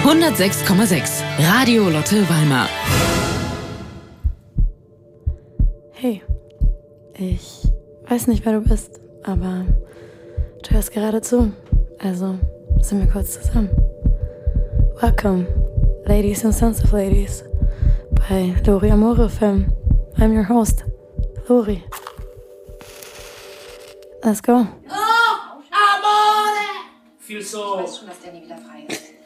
106,6 Radio Lotte Weimar. Hey, ich weiß nicht, wer du bist, aber du hörst gerade zu, also sind wir kurz zusammen. Welcome, Ladies and Sons of Ladies, bei Lori Amore Film. I'm your host, Lori. Let's go. Oh, Amore! Viel so. Ich weiß schon, dass der nie wieder frei ist.